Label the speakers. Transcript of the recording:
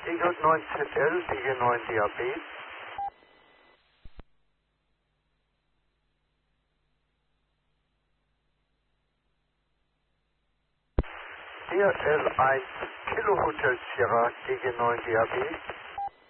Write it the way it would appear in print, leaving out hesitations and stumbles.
Speaker 1: DJ9ZL, DJ9 DAB. DHL 1 Kilo Hotel Sierra, DJ9 DAB.